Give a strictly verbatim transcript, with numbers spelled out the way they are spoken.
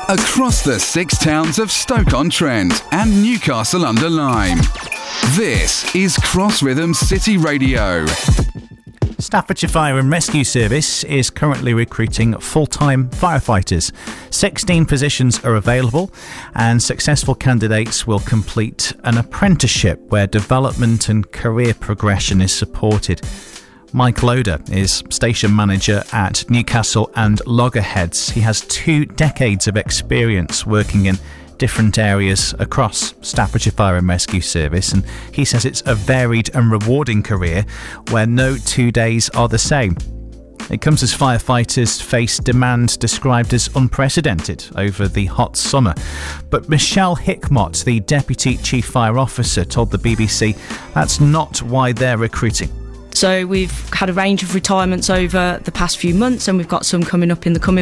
across the six towns of Stoke-on-Trent and Newcastle-under-Lyme. This is Cross Rhythm City Radio. Staffordshire Fire and Rescue Service is currently recruiting full-time firefighters. sixteen positions are available, and successful candidates will complete an apprenticeship where development and career progression is supported. Mike Loader is station manager at Newcastle and Loggerheads. He has two decades of experience working in different areas across Staffordshire Fire and Rescue Service, and he says it's a varied and rewarding career where no two days are the same. It comes as firefighters face demand described as unprecedented over the hot summer. But Michelle Hickmott, the Deputy Chief Fire Officer, told the B B C that's not why they're recruiting. So we've had a range of retirements over the past few months, and we've got some coming up in the coming